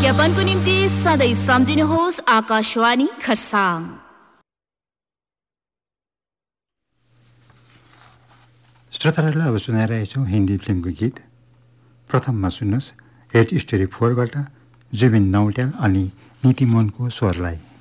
विज्ञापनको निम्ति सधैँ सम्झिनुहोस् आकाशवाणी खरसाङ। श्रोताहरूलाई अब सुनाइरहेछौँ हिन्दी फिल्मको गीत। प्रथममा सुन्नुहोस् हेड स्टोरी 4बाट जुबिन नौट्याल अनि नीति मोहनको स्वरलाई।